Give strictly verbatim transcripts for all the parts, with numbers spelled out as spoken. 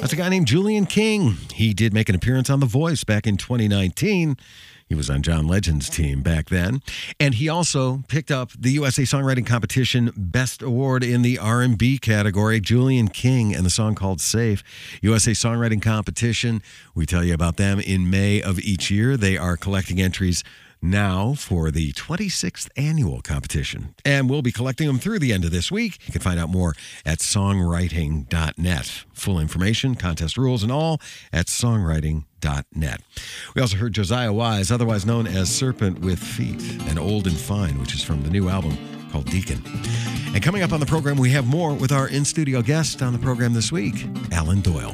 That's a guy named Julian King. He did make an appearance on The Voice back in twenty nineteen. He was on John Legend's team back then. And he also picked up the U S A Songwriting Competition Best Award in the R and B category. Julian King and the song called Safe. U S A Songwriting Competition, we tell you about them in May of each year. They are collecting entries now for the twenty-sixth annual competition. And we'll be collecting them through the end of this week. You can find out more at songwriting dot net. Full information, contest rules, and all at songwriting dot net. We also heard Josiah Wise, otherwise known as Serpent with Feet, and Old and Fine, which is from the new album called Deacon. And coming up on the program, we have more with our in-studio guest on the program this week, Alan Doyle.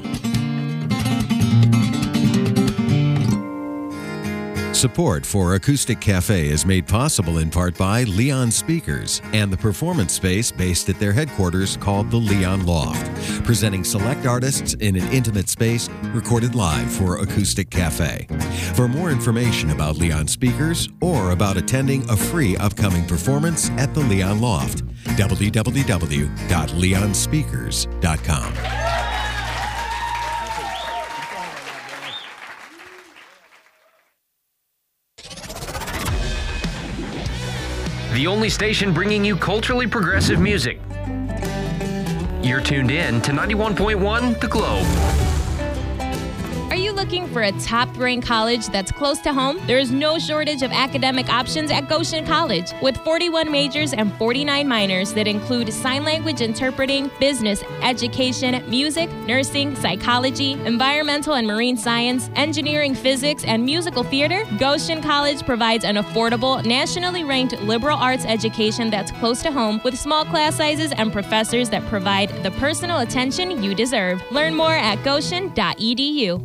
Support for Acoustic Cafe is made possible in part by Leon Speakers and the performance space based at their headquarters called the Leon Loft, presenting select artists in an intimate space recorded live for Acoustic Cafe. For more information about Leon Speakers or about attending a free upcoming performance at the Leon Loft, w w w dot leon speakers dot com. The only station bringing you culturally progressive music. You're tuned in to ninety-one point one The Globe. Are you looking for a top-ranked college that's close to home? There is no shortage of academic options at Goshen College. With forty-one majors and forty-nine minors that include sign language interpreting, business, education, music, nursing, psychology, environmental and marine science, engineering, physics, and musical theater, Goshen College provides an affordable, nationally ranked liberal arts education that's close to home with small class sizes and professors that provide the personal attention you deserve. Learn more at goshen dot e d u.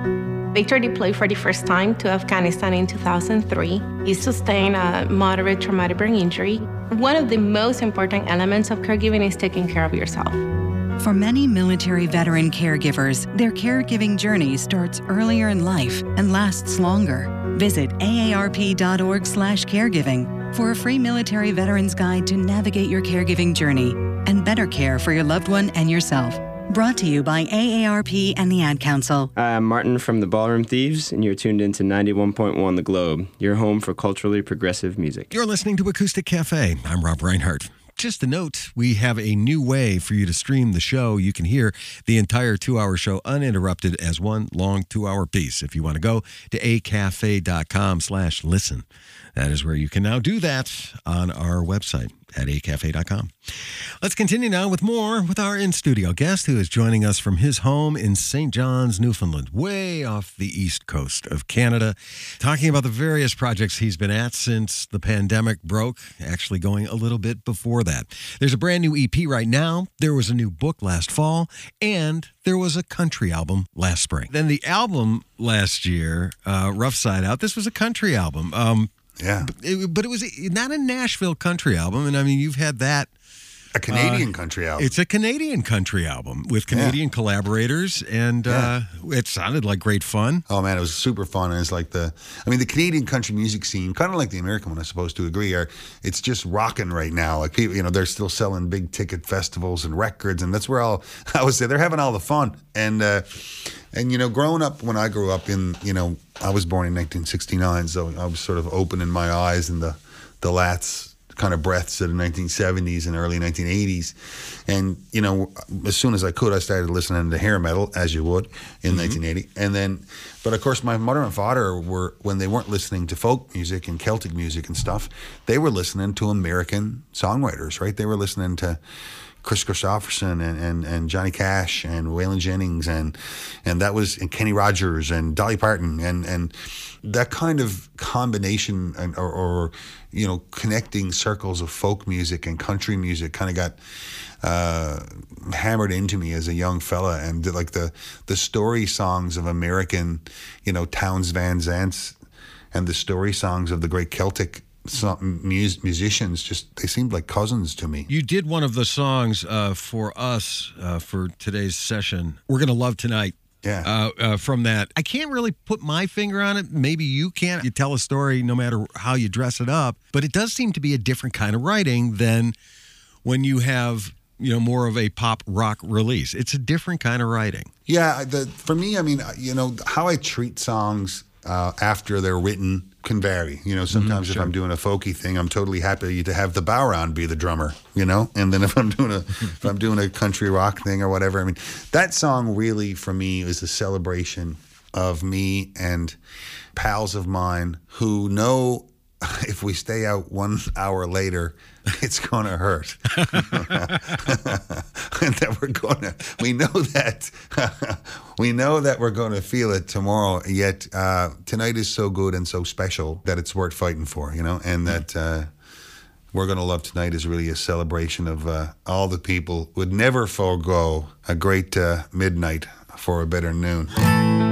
Victor deployed for the first time to Afghanistan in two thousand three. He sustained a moderate traumatic brain injury. One of the most important elements of caregiving is taking care of yourself. For many military veteran caregivers, their caregiving journey starts earlier in life and lasts longer. Visit A A R P dot org slash caregiving for a free military veterans guide to navigate your caregiving journey and better care for your loved one and yourself. Brought to you by A A R P and the Ad Council. Hi, I'm Martin from the Ballroom Thieves, and you're tuned into ninety-one point one The Globe, your home for culturally progressive music. You're listening to Acoustic Cafe. I'm Rob Reinhardt. Just a note, we have a new way for you to stream the show. You can hear the entire two-hour show uninterrupted as one long two-hour piece. If you want to go to acafe.com slash listen. That is where you can now do that on our website at acafe dot com. Let's continue now with more with our in-studio guest who is joining us from his home in Saint John's, Newfoundland, way off the east coast of Canada, talking about the various projects he's been at since the pandemic broke, actually going a little bit before that. There's a brand new E P right now. There was a new book last fall, and there was a country album last spring. Then the album last year, uh, Rough Side Out, this was a country album. Um, Yeah. But it, but it was not a Nashville country album. And I mean, you've had that. A Canadian uh, country album. It's a Canadian country album with Canadian yeah. collaborators. And yeah. uh, it sounded like great fun. Oh, man, it was super fun. And it's like the, I mean, the Canadian country music scene, kind of like the American one, I suppose, to agree, are, it's just rocking right now. Like people, you know, they're still selling big ticket festivals and records. And that's where all, I would say, they're having all the fun. And, uh, And, you know, growing up, when I grew up in, you know, I was born in nineteen sixty-nine, so I was sort of opening my eyes in the, the lats kind of breaths of the nineteen seventies and early nineteen eighties. And, you know, as soon as I could, I started listening to hair metal, as you would, in mm-hmm. nineteen eighty. And then, but of course, my mother and father were, when they weren't listening to folk music and Celtic music and stuff, they were listening to American songwriters, right? They were listening to Chris Christopherson and, and, and Johnny Cash and Waylon Jennings and and that was and Kenny Rogers and Dolly Parton and and that kind of combination and, or, or you know connecting circles of folk music and country music kind of got uh, hammered into me as a young fella, and like the the story songs of American, you know, Townes Van Zandt and the story songs of the great Celtic Some mus- musicians, just they seemed like cousins to me. You did one of the songs uh, for us uh, for today's session. We're Gonna Love Tonight. Yeah. Uh, uh, from that, I can't really put my finger on it. Maybe you can't. You tell a story no matter how you dress it up, but it does seem to be a different kind of writing than when you have you know, more of a pop rock release. It's a different kind of writing. Yeah, the, for me, I mean, you know, how I treat songs uh, after they're written can vary. You know, sometimes mm-hmm, sure. if I'm doing a folky thing, I'm totally happy to have the Bowron be the drummer, you know? And then if I'm doing a if I'm doing a country rock thing or whatever, I mean, that song really, for me, is a celebration of me and pals of mine who know if we stay out one hour later, it's going to hurt. And that we're going to, we know that, we know that we're going to feel it tomorrow, yet uh, tonight is so good and so special that it's worth fighting for, you know, and that uh, We're Gonna Love Tonight is really a celebration of uh, all the people who would never forego a great uh, midnight for a better noon.